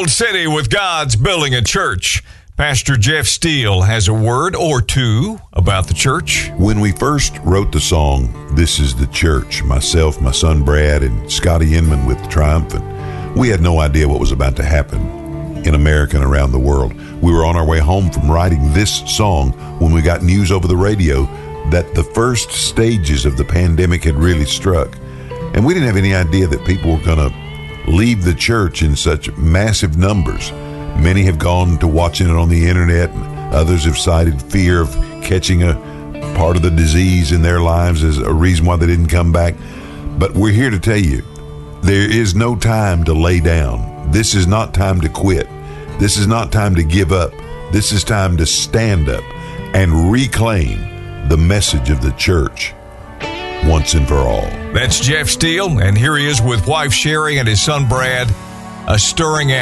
City with God's Building a Church. Pastor Jeff Steele has a word or two about the church. When we first wrote the song, This is the Church, myself, my son Brad, and Scotty Inman with Triumphant, we had no idea what was about to happen in America and around the world. We were on our way home from writing this song when we got news over the radio that the first stages of the pandemic had really struck. And we didn't have any idea that people were going to leave the church in such massive numbers. Many have gone to watching it on the internet, and others have cited fear of catching a part of the disease in their lives as a reason why they didn't come back. But we're here to tell you, there is no time to lay down. This is not time to quit. This is not time to give up. This is time to stand up and reclaim the message of the church once and for all. That's Jeff Steele, and here he is with wife Sherry and his son Brad, a stirring